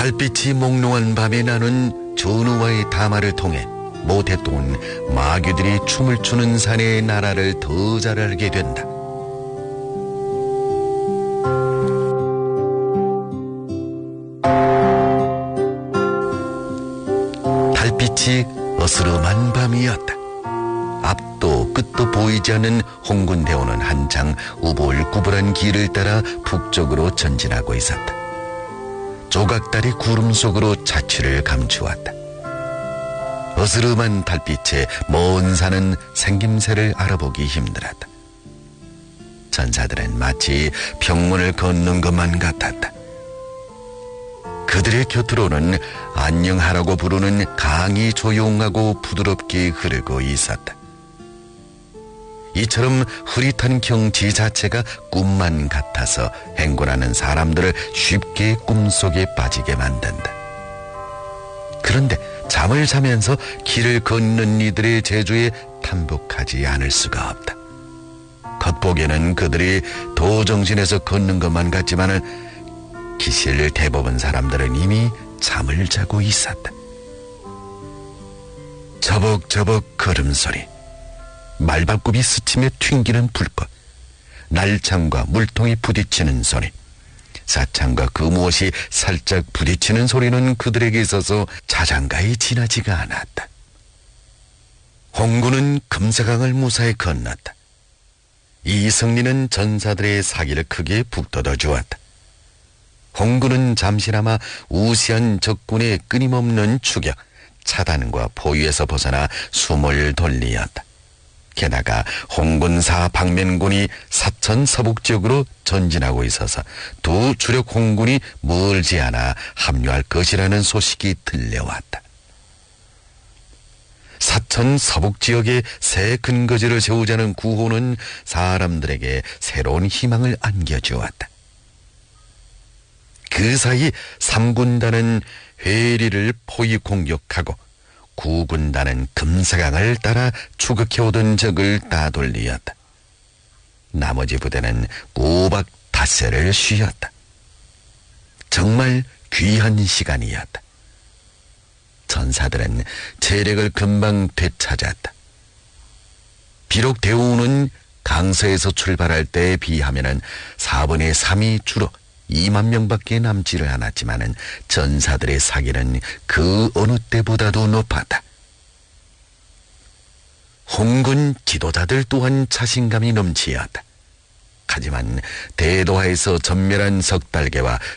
달빛이 몽롱한 밤에 나눈 전우와의 담화를 통해 모태똥은 마귀들이 춤을 추는 산의 나라를 더 잘 알게 된다. 달빛이 어스름한 밤이었다. 앞도 끝도 보이지 않는 홍군대원은 한창 우불구불한 길을 따라 북쪽으로 전진하고 있었다. 조각달이 구름 속으로 자취를 감추었다. 어스름한 달빛에 먼 산은 생김새를 알아보기 힘들었다. 전사들은 마치 병문을 걷는 것만 같았다. 그들의 곁으로는 안녕하라고 부르는 강이 조용하고 부드럽게 흐르고 있었다. 이처럼 흐릿한 경치 자체가 꿈만 같아서 행군하는 사람들을 쉽게 꿈속에 빠지게 만든다. 그런데 잠을 자면서 길을 걷는 이들의 재주에 탐복하지 않을 수가 없다. 겉보기에는 그들이 도정신에서 걷는 것만 같지만은 기실 대부분 사람들은 이미 잠을 자고 있었다. 저벅저벅 걸음소리, 말발굽이 스치며 튕기는 불꽃, 날창과 물통이 부딪히는 소리, 사창과 그 무엇이 살짝 부딪히는 소리는 그들에게 있어서 자장가에 지나지가 않았다. 홍군은 금사강을 무사히 건넜다. 이성리는 전사들의 사기를 크게 북돋워 주었다. 홍군은 잠시나마 우시한 적군의 끊임없는 추격, 차단과 포위에서 벗어나 숨을 돌리었다. 게다가 홍군사 방면군이 사천 서북 지역으로 전진하고 있어서 두 주력 홍군이 멀지 않아 합류할 것이라는 소식이 들려왔다. 사천 서북 지역에 새 근거지를 세우자는 구호는 사람들에게 새로운 희망을 안겨주었다. 그 사이 3군단은 회리를 포위 공격하고 9군단은 금사강을 따라 추격해오던 적을 따돌리었다. 나머지 부대는 꼬박 닷새를 쉬었다. 정말 귀한 시간이었다. 전사들은 체력을 금방 되찾았다. 비록 대우는 강서에서 출발할 때에 비하면은 4분의 3이 줄어 2만 명밖에 남지를 않았지만은 전사들의 사기는 그 어느 때보다도 높았다. 홍군 지도자들 또한 자신감이 넘치었다. 하지만 대도하에서 전멸한 석달개와